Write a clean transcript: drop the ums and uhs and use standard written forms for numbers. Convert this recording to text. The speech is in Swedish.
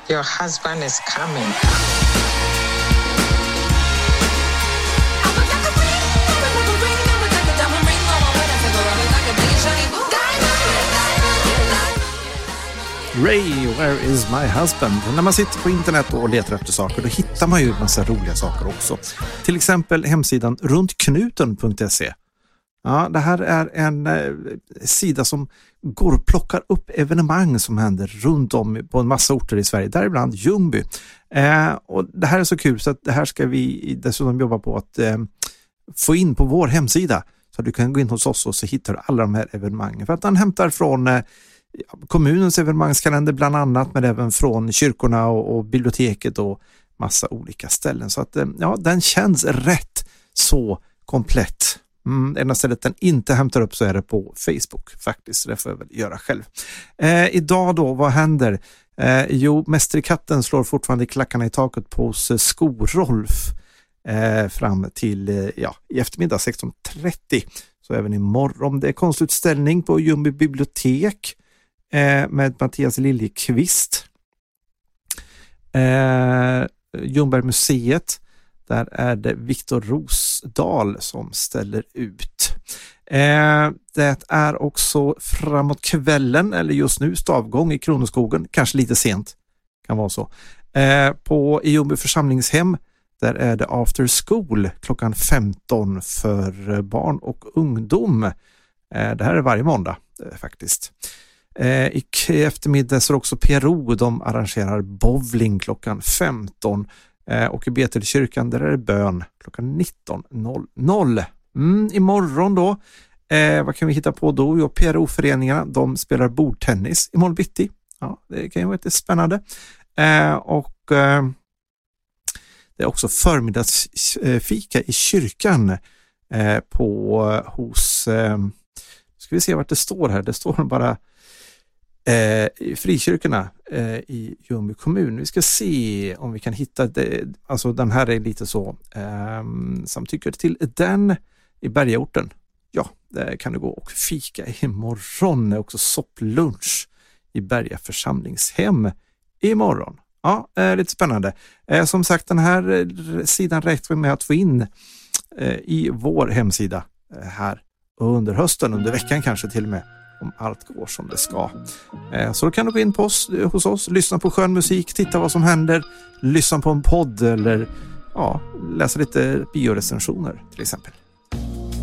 Your husband is coming. Ray, where is my husband? När man sitter på internet och letar efter saker, då hittar man ju en massa roliga saker också. Till exempel hemsidan runtknuten.se. Ja, det här är en sida som går och plockar upp evenemang som händer runt om på en massa orter i Sverige, däribland Ljungby. Och det här är så kul så att det här ska vi dessutom jobba på att få in på vår hemsida. Så du kan gå in hos oss och så hittar du alla de här evenemangen. För att den hämtar från kommunens evenemangskalender bland annat, men även från kyrkorna och biblioteket och massa olika ställen. Så att ja, den känns rätt så komplett. Enda stället den inte hämtar upp så är det på Facebook faktiskt. Det får jag väl göra själv. Idag då, vad händer? Jo, Mästerkatten slår fortfarande klackarna i taket på Skorolf fram till i eftermiddag 16:30. Så även imorgon. Det är konstutställning på Ljungby bibliotek med Mattias Liljekvist. Ljungbergmuseet, där är det Viktor Rosdahl som ställer ut. Det är också framåt kvällen, eller just nu stavgång i Kronoskogen, kanske lite sent, kan vara så. I Ljungby församlingshem, där är det after school klockan 15 för barn och ungdom. Det här är varje måndag faktiskt. I eftermiddag så är också PRO, de arrangerar bowling klockan 15. Och i Betelkyrkan där är det bön klockan 19:00. Imorgon då, vad kan vi hitta på då? Jo, PRO-föreningarna, de spelar bordtennis imorgon bitti. Ja, det kan ju vara lite spännande. Och det är också förmiddagsfika i kyrkan hos ska vi se vart det står här. Det står bara frikyrkorna i Ljungby kommun. Vi ska se om vi kan hitta det. Alltså den här är lite så samtycker till den i Bergaorten. Ja, det kan du gå och fika imorgon. Det är också sopplunch i Berga församlingshem imorgon. Ja, lite spännande. Som sagt, den här sidan räknar vi med att få in i vår hemsida här under hösten, under veckan kanske till och med, om allt går som det ska. Så då kan du gå in på hos oss, lyssna på skön musik, titta vad som händer, lyssna på en podd eller läsa lite biorecensioner till exempel.